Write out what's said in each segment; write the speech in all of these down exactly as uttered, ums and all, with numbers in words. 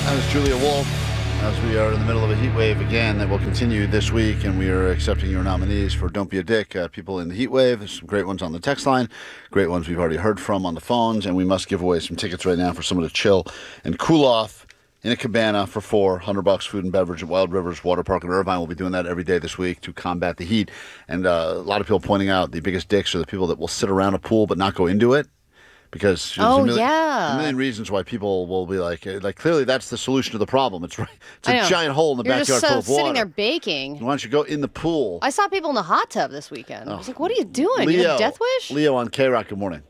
That was Julia Wolf. As we are in the middle of a heat wave again that will continue this week, and we are accepting your nominees for Don't Be a Dick. Uh, people in the heat wave, there's some great ones on the text line, great ones we've already heard from on the phones, and we must give away some tickets right now for someone to chill and cool off in a cabana for four hundred bucks, food and beverage at Wild Rivers Water Park in Irvine. We'll be doing that every day this week to combat the heat. And uh, a lot of people pointing out the biggest dicks are the people that will sit around a pool but not go into it. Because there's oh, a, million, yeah. a million reasons why people will be like, like clearly that's the solution to the problem. It's right, it's a I know. giant hole in the You're backyard just, uh, full of water. sitting there baking. Why don't you go in the pool? I saw people in the hot tub this weekend. Oh. I was like, what are you doing? Leo, you have Death Wish? Leo on K-Rock, good morning.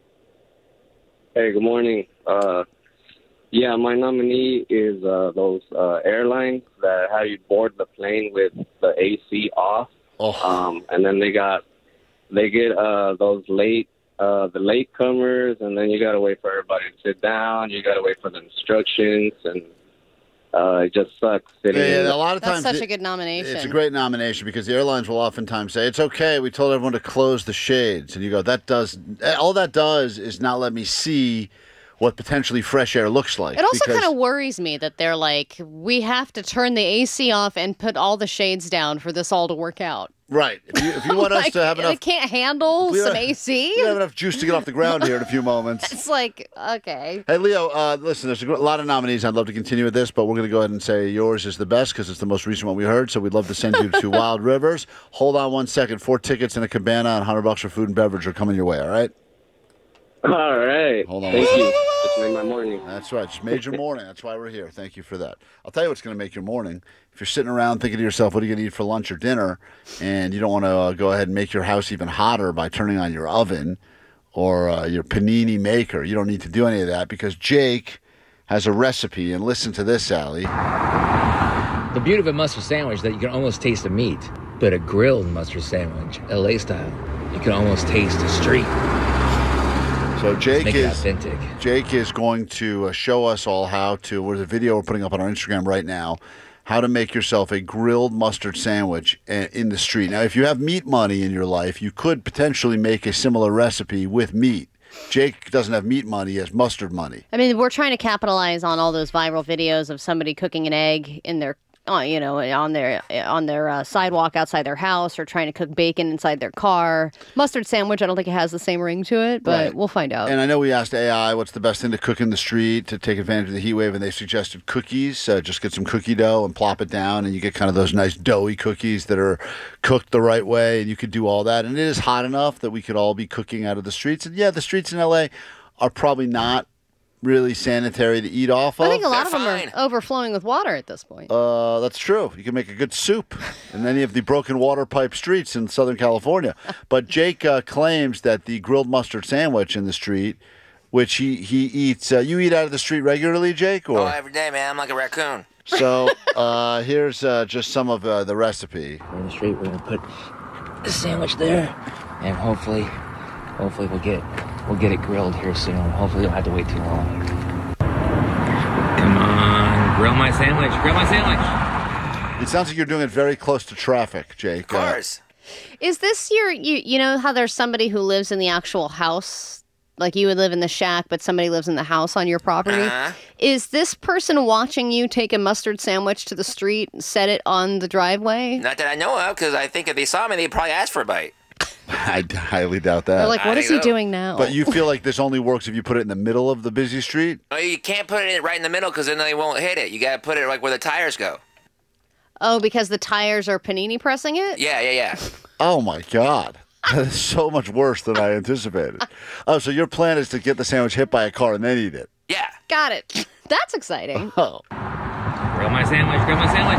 Hey, good morning. Uh, yeah, my nominee is uh, those uh, airlines that have you board the plane with the A C off. Oh. Um, and then they got, they get uh, those late, uh, the latecomers, and then you got to wait for everybody to sit down. You got to wait for the instructions, and uh, it just sucks. Sitting Yeah, in yeah, the- a lot of That's times such it- a good nomination. It's a great nomination because the airlines will oftentimes say, it's okay, we told everyone to close the shades. And you go, that does, all that does is not let me see what potentially fresh air looks like. It also because- kind of worries me that they're like, we have to turn the A C off and put all the shades down for this all to work out. Right. If you, if you want us Like, to have enough... It can't handle we some don't- A C? We have enough juice to get off the ground here in a few moments. It's like, okay. Hey, Leo, uh, listen, there's a gr- lot of nominees. I'd love to continue with this, but we're going to go ahead and say yours is the best because it's the most recent one we heard, so we'd love to send you to Wild Rivers. Hold on one second. Four tickets in a cabana and one hundred bucks for food and beverage are coming your way, all right? All right. Hold on. Thank you. Just made my morning. That's right. Just made your morning. That's why we're here. Thank you for that. I'll tell you what's going to make your morning. If you're sitting around thinking to yourself, what are you going to eat for lunch or dinner, and you don't want to uh, go ahead and make your house even hotter by turning on your oven or uh, your panini maker, you don't need to do any of that because Jake has a recipe. And listen to this, Allie. The beauty of a mustard sandwich is that you can almost taste the meat, but a grilled mustard sandwich, L A style, you can almost taste the street. So Jake Make it is authentic. Jake is going to uh, show us all how to. There's a video we're putting up on our Instagram right now. How to make yourself a grilled mustard sandwich uh, in the street. Now, if you have meat money in your life, you could potentially make a similar recipe with meat. Jake doesn't have meat money; he has mustard money. I mean, we're trying to capitalize on all those viral videos of somebody cooking an egg in their, uh, you know, on their on their uh, sidewalk outside their house, or trying to cook bacon inside their car. Mustard sandwich, I don't think it has the same ring to it, but Right. we'll find out. And I know we asked A I what's the best thing to cook in the street to take advantage of the heat wave, and they suggested cookies. Uh, just get some cookie dough and plop it down, and you get kind of those nice doughy cookies that are cooked the right way, and you could do all that. And it is hot enough that we could all be cooking out of the streets. And yeah, the streets in L A are probably not really sanitary to eat off of. I think a lot of They're them fine. are overflowing with water at this point. Uh, that's true. You can make a good soup in any of the broken water pipe streets in Southern California. But Jake uh, claims that the grilled mustard sandwich in the street, which he, he eats, uh, you eat out of the street regularly, Jake? Or? Oh, every day, man. I'm like a raccoon. So uh, here's uh, just some of uh, the recipe. We're in the street, we're gonna put the sandwich there, and hopefully, hopefully we'll get we'll get it grilled here soon. Hopefully, we don't have to wait too long. Come on, grill my sandwich, grill my sandwich. It sounds like you're doing it very close to traffic, Jake. Of course. Is this your, you, you know how there's somebody who lives in the actual house? Like you would live in the shack, but somebody lives in the house on your property. Uh-huh. Is this person watching you take a mustard sandwich to the street and set it on the driveway? Not that I know of, because I think if they saw me, they'd probably ask for a bite. I highly doubt that. They're like, what I is he know. doing now? But you feel like this only works if you put it in the middle of the busy street? Oh, you can't put it right in the middle, because then they won't hit it. You got to put it like where the tires go. Oh, because the tires are panini pressing it? Yeah, yeah, yeah. Oh, my God. That is so much worse than I anticipated. Oh, so your plan is to get the sandwich hit by a car and then eat it? Yeah. Got it. That's exciting. Oh. Grill my sandwich, grill my sandwich.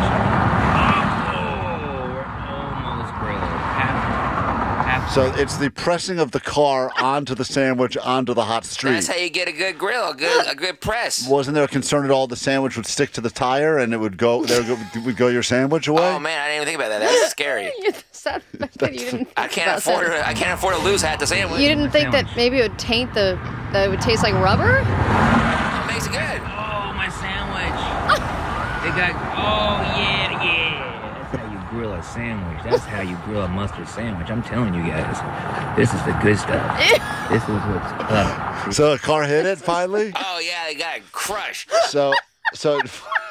Oh, we're almost grilled. Half, half So it's the pressing of the car onto the sandwich onto the hot street. That's how you get a good grill, a good a good press. Wasn't there a concern at all the sandwich would stick to the tire and it would go there would, would go your sandwich away? Oh man, I didn't even think about that. That's scary. You sad that you didn't I think can't about afford that. I can't afford to lose half the sandwich. You didn't think that Sandwich. maybe it would taint the, that it would taste like rubber? It makes it good. Oh, my sandwich. They got, oh, yeah, yeah. That's how you grill a sandwich. That's how you grill a mustard sandwich. I'm telling you guys, this is the good stuff. This is what's up. So a car hit it finally? Oh yeah, they got it crushed. So so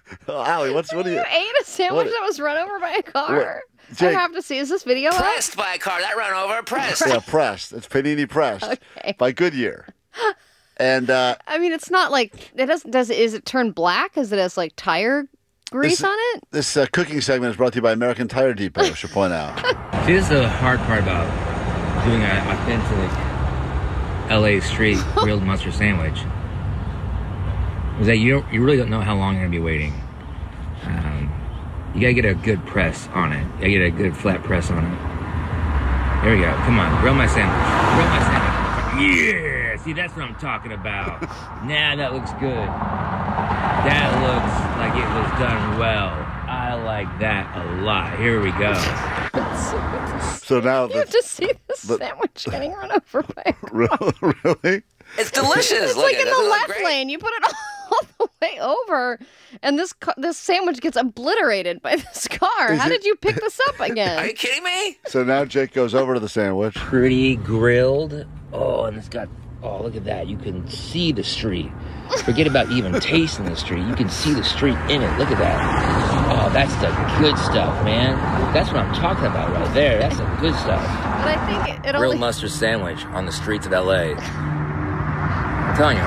Oh, Allie, what's what do you? You ate a sandwich what- that was run over by a car. Jake- I have to see. Is this video up? Pressed by a car. That run over. Pressed. Yeah, pressed. It's Panini pressed Okay. by Goodyear. And uh, I mean, it's not like it does. Does it? Is it turn black? Is it has like tire grease This- on it? this uh, cooking segment is brought to you by American Tire Depot, I should point out. See, this is the hard part about doing an authentic L A street grilled mustard sandwich. Is that you don't, you really don't know how long you're gonna be waiting. Um, you gotta get a good press on it. You gotta get a good flat press on it. There we go. Come on, grill my sandwich. Grill my sandwich. Yeah. See, that's what I'm talking about. Nah, that looks good. That looks like it was done well. I like that a lot. Here we go. So now, You have the, to see this the- sandwich getting run over by a car. really? It's delicious. It's Look like at in it. the Doesn't it look left great? lane. You put it all the way over, and this ca- this sandwich gets obliterated by this car. Is How it- did you pick this up Are again? you kidding me? So now Jake goes over to the sandwich. Pretty grilled. Oh, and it's got, oh, look at that. You can see the street. Forget about even tasting the street. You can see the street in it. Look at that. Oh, that's the good stuff, man. That's what I'm talking about right there. That's the good stuff. But I think it, it Grilled only. mustard sandwich on the streets of L A. I'm telling you.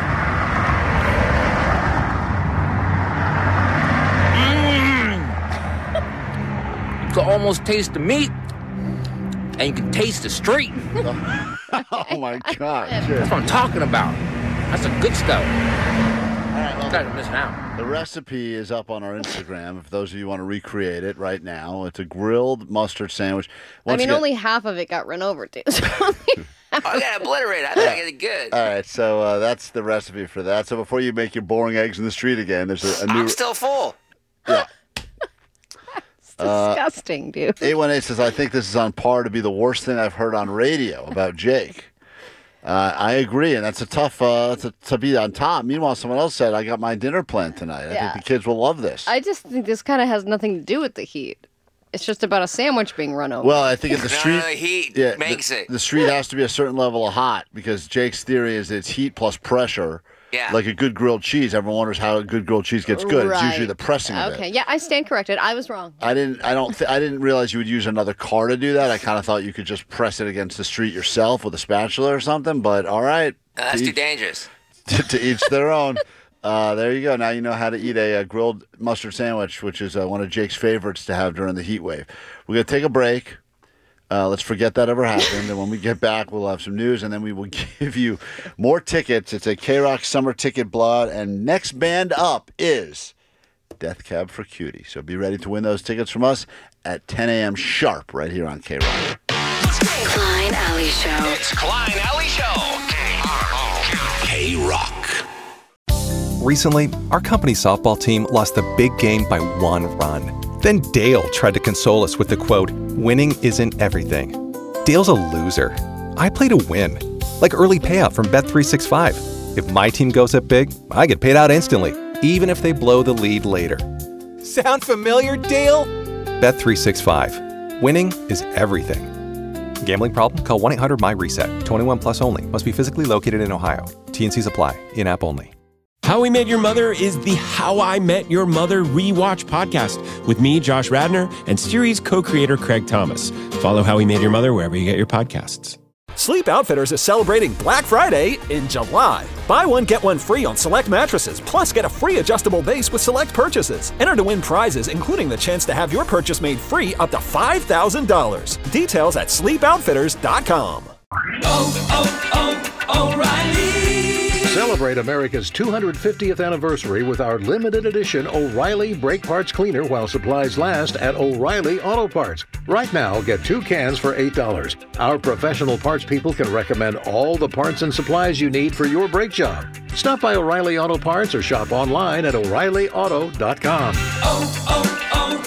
Mm. You can almost taste the meat, and you can taste the street. Oh my God, That's Jake. what I'm talking about. That's the good stuff. All right, well, You guys are missing out. the recipe is up on our Instagram. If those of you want to recreate it right now, it's a grilled mustard sandwich. I Once mean, again- only half of it got run over too. So Oh, I got obliterated. I think I did good. All right, so uh, that's the recipe for that. So before you make your boring eggs in the street again, there's a, a new. I'm still full. Yeah. it's disgusting, dude. eight one eight says, I think this is on par to be the worst thing I've heard on radio about Jake. Uh, I agree, and that's a tough uh, to, to be on top. Meanwhile, someone else said, I got my dinner planned tonight. I Yeah. think the kids will love this. I just think this kind of has nothing to do with the heat. It's just about a sandwich being run over. Well, I think if the No, street no, the heat yeah, makes the, it. The street has to be a certain level of hot because Jake's theory is it's heat plus pressure. Yeah. Like a good grilled cheese. Everyone wonders how a good grilled cheese gets good. It's usually Right. the pressing of Okay, it. yeah, I stand corrected. I was wrong. I didn't. I don't. Th- I didn't realize you would use another car to do that. I kind of thought you could just press it against the street yourself with a spatula or something. But all right, No, that's to too each, dangerous. to, to each their own. Uh, there you go. Now you know how to eat a, uh grilled mustard sandwich, which is uh, one of Jake's favorites to have during the heat wave. We're gonna take a break. Uh, let's forget that ever happened. And when we get back, we'll have some news, and then we will give you more tickets. It's a K-Rock Summer Ticket Blowout, and next band up is Death Cab for Cutie. So be ready to win those tickets from us at ten a.m. sharp right here on K-Rock. Klein Alley Show. It's Klein Alley Show. K-Rock. Recently, our company softball team lost the big game by one run. Then Dale tried to console us with the quote, "Winning isn't everything." Dale's a loser. I play to win. Like early payout from Bet three sixty-five. If my team goes up big, I get paid out instantly, even if they blow the lead later. Sound familiar, Dale? Bet three sixty-five. Winning is everything. Gambling problem? Call one eight hundred my reset. twenty-one plus only. Must be physically located in Ohio. T N Cs apply. In-app only. How We Met Your Mother is the How I Met Your Mother rewatch podcast with me, Josh Radner, and series co-creator Craig Thomas. Follow How We Met Your Mother wherever you get your podcasts. Sleep Outfitters is celebrating Black Friday in July. Buy one, get one free on select mattresses, plus get a free adjustable base with select purchases. Enter to win prizes, including the chance to have your purchase made free up to five thousand dollars. Details at sleep outfitters dot com. Oh, oh, oh, O'Reilly. Celebrate America's two hundred fiftieth anniversary with our limited edition O'Reilly Brake Parts Cleaner while supplies last at O'Reilly Auto Parts. Right now, get two cans for eight dollars. Our professional parts people can recommend all the parts and supplies you need for your brake job. Stop by O'Reilly Auto Parts or shop online at O'Reilly Auto dot com. Oh,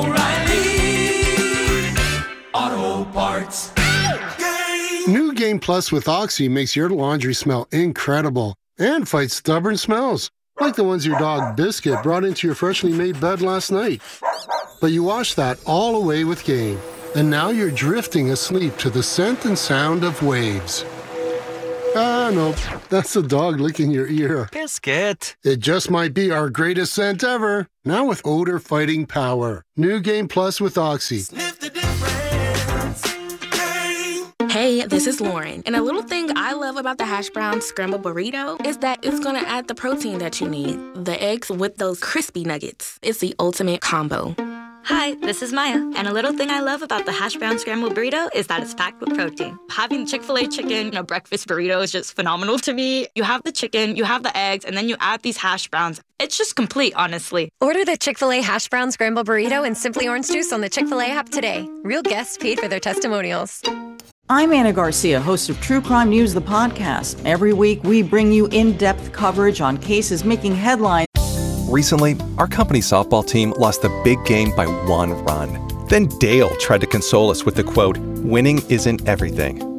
oh, oh, O'Reilly. Auto Parts. New Game Plus with Oxy makes your laundry smell incredible and fights stubborn smells, like the ones your dog Biscuit brought into your freshly made bed last night. But you washed that all away with Game, and now you're drifting asleep to the scent and sound of waves. Uh, Ah, nope. That's the dog licking your ear. Biscuit. It just might be our greatest scent ever. Now with odor fighting power. New Game Plus with Oxy. Sniff the difference. Hey. Hey, this is Lauren. And a little thing I love about the hash brown scrambled burrito is that it's going to add the protein that you need. The eggs with those crispy nuggets. It's the ultimate combo. Hi, this is Maya, and a little thing I love about the hash brown scrambled burrito is that it's packed with protein. Having Chick-fil-A chicken in a breakfast burrito is just phenomenal to me. You have the chicken, you have the eggs, and then you add these hash browns. It's just complete, honestly. Order the Chick-fil-A hash brown scrambled burrito and Simply Orange Juice on the Chick-fil-A app today. Real guests paid for their testimonials. I'm Anna Garcia, host of True Crime News, the podcast. Every week, we bring you in-depth coverage on cases making headlines. Recently, our company softball team lost the big game by one run. Then Dale tried to console us with the quote, "Winning isn't everything."